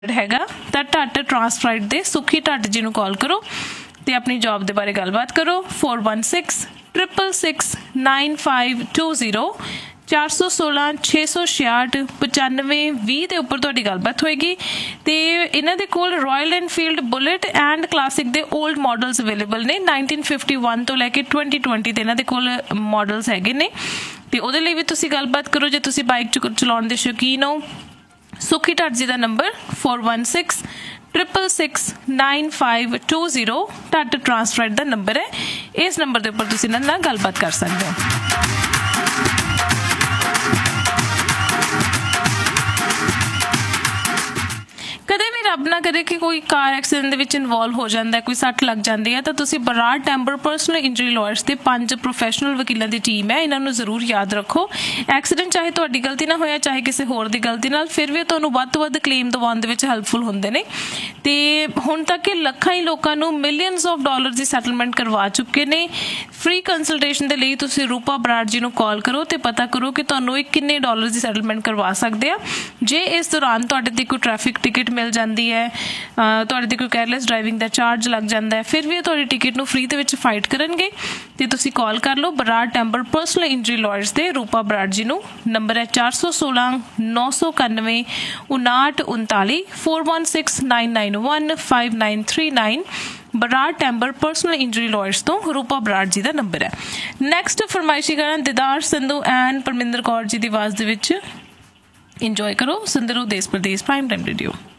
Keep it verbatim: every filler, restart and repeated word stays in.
हैगा ਤਾਂ ਢੱਟ ਟਰਾਂਸਫਰਾਈਡ ਦੇ ਸੁਖੀ ਢੱਟ ਜੀ ਨੂੰ ਕਾਲ ਕਰੋ ਤੇ ਆਪਣੀ ਜੌਬ ਦੇ ਬਾਰੇ ਗੱਲਬਾਤ ਕਰੋ four one six triple six nine five to zero चार सौ सोलह छे सौ छियाठ पचानवे भी के उपर तुहाडी गलबात होएगी तो इन्हां दे कोल royal Enfield bullet and classic they old models available ने नाइनटीन फिफ्टी वन तो लैके ट्वेंटी ट्वेंटी ते इन्हां दे कोल मॉडल्स हैगे ने ते उहदे लई भी तुसीं गलबात करो जे तुसीं बाइक चलाउण दे शौकीन हो। सुखी ढाट जी का number four one six triple six nine five to zero ढाट ट्रांसफराइड का नंबर है। इस नंबर के उपर तुसीं इन्हां नाल गलबात कर सकते हो। कदे भी रब ना करे कि कोई कार एक्सीडेंट दे इनवॉल्व हो जाता है, कोई सट लग जाती है, तो तुसीं बराड़ टैंबर पर्सनल इंजरी लॉयर्स के पांच प्रोफैशनल वकीलों की टीम है, इन्होंने जरूर याद रखो। एक्सीडेंट चाहे तुहाडी गलती ना होया चाहे किसी होर दी गलती नाल, फिर भी तुहानूं वध तो वध क्लेम दवाउण दे विच हैल्पफुल हुंदे ने। ते हुण तक के लखां ही लोकां नूं मिलियंस ऑफ डॉलर की सैटलमेंट करवा चुके ने। फ्री कंसलटेशन के लिए तुसीं रूपा बराड़ जी नूं कॉल करो तो पता करो कि तुहानूं इह किन्ने डॉलर की सैटलमेंट करवा सकदे आ। जे इस दौरान तुहाडे ते कोई ट्रैफिक टिकट मिल जाती है, तुहाडे ते कोई केयरलैस ड्राइविंग का चार्ज लग जाता है, फिर भी तुहाडी टिकट नूं फ्री दे विच फाइट करनगे ते तुसीं कॉल कर लो बराड़ टैंबर पर्सनल इंजरी लॉयर्स दे रूपा बराड़ जी नूं। नंबर है चार सौ सोलह नौ सौ इक्यानवे उनाहठ उनताली four one six nine nine one five nine three nine Brar टैंबर personal injury lawyers तो रूपा बराड़ जी का नंबर है। नैक्सट फरमाइशी गाना दिदार संधू एंड परमिंदर कौर जी की आवाज़ दे विच इंजॉय करो। सुंदरो देश प्रदेश प्राइम टाइम रेडियो।